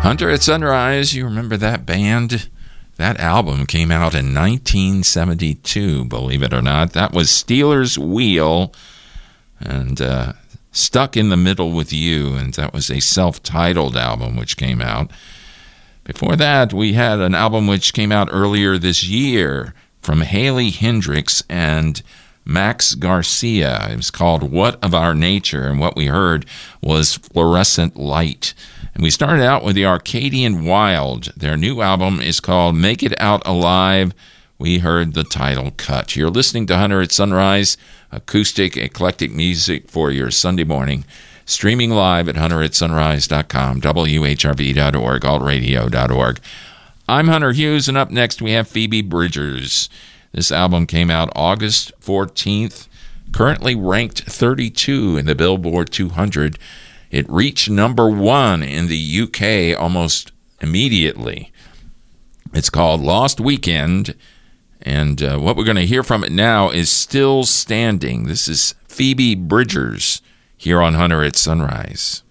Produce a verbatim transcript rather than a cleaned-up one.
Hunter at Sunrise, you remember that band? That album came out in nineteen seventy-two, believe it or not. That was Stealers Wheel and uh, Stuck in the Middle with You, and that was a self-titled album which came out. Before that, we had an album which came out earlier this year from Haley Hendricks and Max Garcia. It was called What of Our Nature, and what we heard was Fluorescent Light. And we started out with the Arcadian Wild. Their new album is called Make It Out Alive. We heard the title cut. You're listening to Hunter at Sunrise, acoustic, eclectic music for your Sunday morning. Streaming live at hunter at sunrise dot com, W H R V dot org, alt radio dot org. I'm Hunter Hughes, and up next we have Phoebe Bridgers. This album came out August fourteenth, currently ranked thirty-two in the Billboard two hundred. It reached number one in the U K almost immediately. It's called Lost Weekend, and uh, what we're going to hear from it now is Still Standing. This is Phoebe Bridgers here on Hunter at Sunrise.